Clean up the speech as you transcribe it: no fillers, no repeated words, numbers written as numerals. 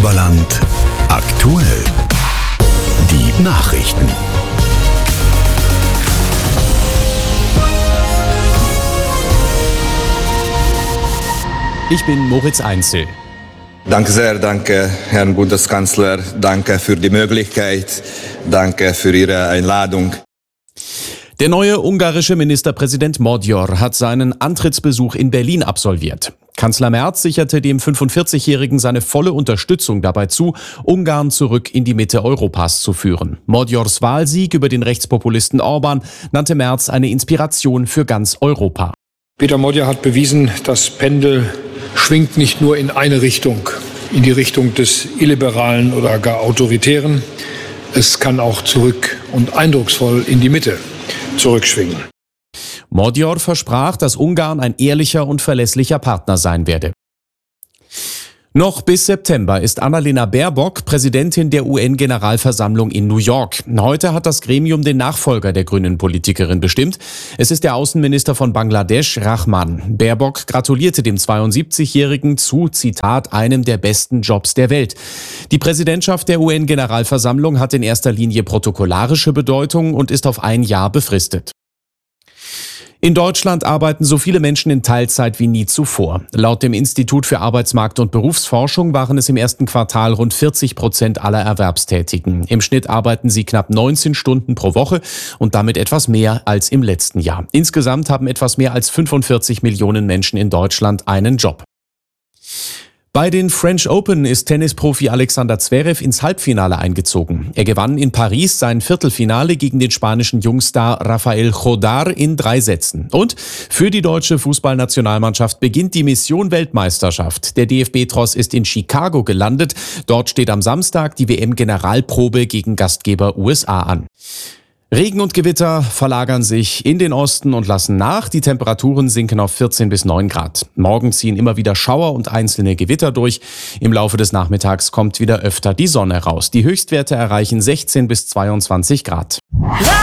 Oberland aktuell. Die Nachrichten. Ich bin Moritz Einzel. Danke sehr, danke Herrn Bundeskanzler, danke für die Möglichkeit, danke für Ihre Einladung. Der neue ungarische Ministerpräsident Magyar hat seinen Antrittsbesuch in Berlin absolviert. Kanzler Merz sicherte dem 45-Jährigen seine volle Unterstützung dabei zu, Ungarn zurück in die Mitte Europas zu führen. Magyars Wahlsieg über den Rechtspopulisten Orbán nannte Merz eine Inspiration für ganz Europa. Péter Magyar hat bewiesen, das Pendel schwingt nicht nur in eine Richtung, in die Richtung des Illiberalen oder gar Autoritären. Es kann auch zurück und eindrucksvoll in die Mitte zurückschwingen. Magyar versprach, dass Ungarn ein ehrlicher und verlässlicher Partner sein werde. Noch bis September ist Annalena Baerbock Präsidentin der UN-Generalversammlung in New York. Heute hat das Gremium den Nachfolger der grünen Politikerin bestimmt. Es ist der Außenminister von Bangladesch, Rahman. Baerbock gratulierte dem 72-Jährigen zu, Zitat, einem der besten Jobs der Welt. Die Präsidentschaft der UN-Generalversammlung hat in erster Linie protokollarische Bedeutung und ist auf ein Jahr befristet. In Deutschland arbeiten so viele Menschen in Teilzeit wie nie zuvor. Laut dem Institut für Arbeitsmarkt- und Berufsforschung waren es im ersten Quartal rund 40% aller Erwerbstätigen. Im Schnitt arbeiten sie knapp 19 Stunden pro Woche und damit etwas mehr als im letzten Jahr. Insgesamt haben etwas mehr als 45 Millionen Menschen in Deutschland einen Job. Bei den French Open ist Tennisprofi Alexander Zverev ins Halbfinale eingezogen. Er gewann in Paris sein Viertelfinale gegen den spanischen Jungstar Rafael Jodar in 3 Sätzen. Und für die deutsche Fußballnationalmannschaft beginnt die Mission Weltmeisterschaft. Der DFB-Tross ist in Chicago gelandet. Dort steht am Samstag die WM-Generalprobe gegen Gastgeber USA an. Regen und Gewitter verlagern sich in den Osten und lassen nach. Die Temperaturen sinken auf 14 bis 9 Grad. Morgen ziehen immer wieder Schauer und einzelne Gewitter durch. Im Laufe des Nachmittags kommt wieder öfter die Sonne raus. Die Höchstwerte erreichen 16 bis 22 Grad.